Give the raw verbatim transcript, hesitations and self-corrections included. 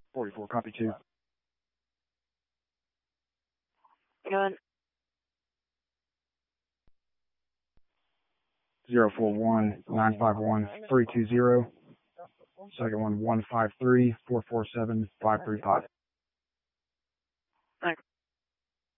forty-four, copy two. Go ahead. zero four one nine five one three two zero. Second one, one five three four four seven five three five. Thanks.